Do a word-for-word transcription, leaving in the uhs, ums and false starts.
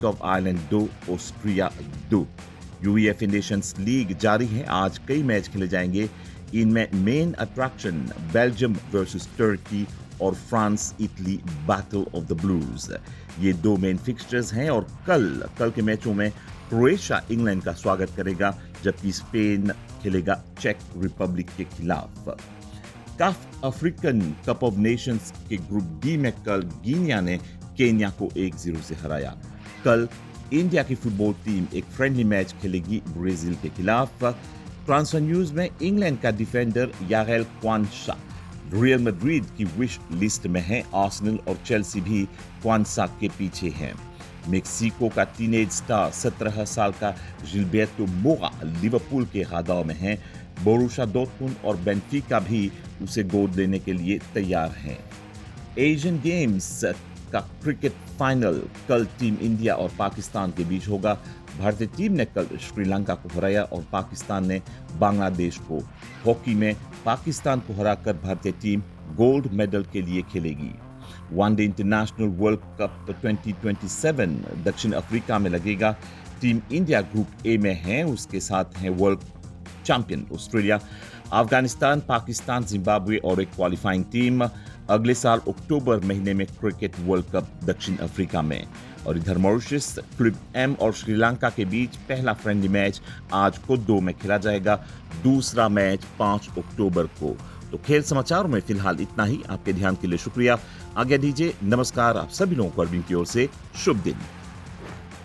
Of Ireland दो, Austria दो। UEFA Nations league जारी है, आज कई मैच खेले जाएंगे। इनमें मेन अट्रैक्शन बेल्जियम वर्सेस तुर्की और France Italy battle of the blues. ये दो मेन फिक्सचर्स हैं और कल कल के मैचों में क्रोएशिया इंग्लैंड का स्वागत करेगा, जबकि स्पेन खेलेगा चेक रिपब्लिक के खिलाफ। काफ अफ्रीकन कप ऑफ नेशंस के ग्रुप डी में कल गिनिया ने केन्या को एक जीरो से हराया। कल इंडिया की फुटबॉल टीम एक फ्रेंडली मैच खेलेगी ब्राजील के खिलाफ। ट्रांसफर न्यूज में इंग्लैंड का डिफेंडर यागेल क्वांसा रियल मैड्रिड की विश लिस्ट में है। आर्सेनल और चेल्सी भी क्वांसा के पीछे हैं। मेक्सिको का टीनेज स्टार सत्रह साल का जिल्बर्टो मोरा लिवरपूल के राडार में है। बोरुसिया डॉर्टमुंड और बेनफिका भी उसे गोद लेने के लिए तैयार हैं। एशियन गेम्स का क्रिकेट फाइनल कल टीम इंडिया और पाकिस्तान के बीच होगा। भारतीय टीम ने कल श्रीलंका को हराया और पाकिस्तान ने बांग्लादेश को। हॉकी में पाकिस्तान को हराकर भारतीय टीम गोल्ड मेडल के लिए खेलेगी। One day international world cup twenty twenty seven दक्षिण अफ्रीका में लगेगा। टीम इंडिया ग्रुप ए में है, उसके साथ है world champion Australia, Afghanistan, Pakistan, Zimbabwe और एक क्वालिफाइंग टीम। अगले साल अक्टूबर महीने में क्रिकेट वर्ल्ड कप दक्षिण अफ्रीका में। और इधर मॉरिशस, ग्रुप एम और श्रीलंका के बीच पहला फ्रेंडली मैच आज को दो में खेला जाएगा, दूसरा मैच पाँच अक्टूबर को। तो खेल समाचारों में फिलहाल इतना ही। आपके ध्यान के लिए शुक्रिया। आज्ञा दीजिए, नमस्कार। आप सभी लोगों को अरविंद की ओर से शुभ दिन।